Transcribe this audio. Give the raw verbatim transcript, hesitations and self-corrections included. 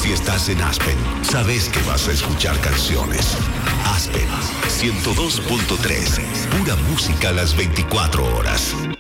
Si estás en Aspen, sabes que vas a escuchar canciones. Aspen ciento dos punto tres, pura música a las veinticuatro horas.